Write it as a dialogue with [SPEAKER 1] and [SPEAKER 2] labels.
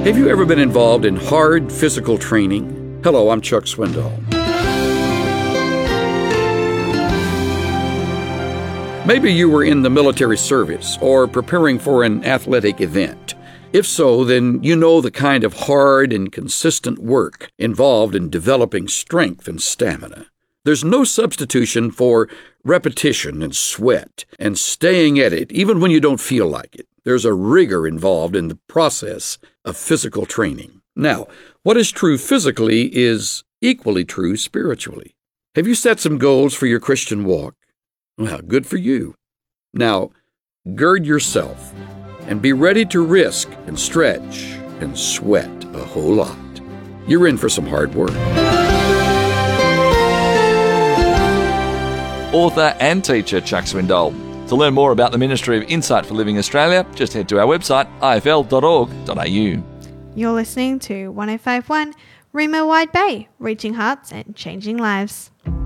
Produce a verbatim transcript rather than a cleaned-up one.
[SPEAKER 1] Have you ever been involved in hard physical training? Hello, I'm Chuck Swindoll. Maybe you were in the military service or preparing for an athletic event. If so, then you know the kind of hard and consistent work involved in developing strength and stamina. There's no substitution for repetition and sweat and staying at it even when you don't feel like it. There's a rigor involved in the process of physical training. Now, what is true physically is equally true spiritually. Have you set some goals for your Christian walk? Well, good for you. Now, gird yourself and be ready to risk and stretch and sweat a whole lot. You're in for some hard work.
[SPEAKER 2] Author and teacher Chuck Swindoll. To learn more about the Ministry of Insight for Living Australia, just head to our website, i f l dot org dot a u.
[SPEAKER 3] You're listening to one oh five point one Remo Wide Bay, reaching hearts and changing lives.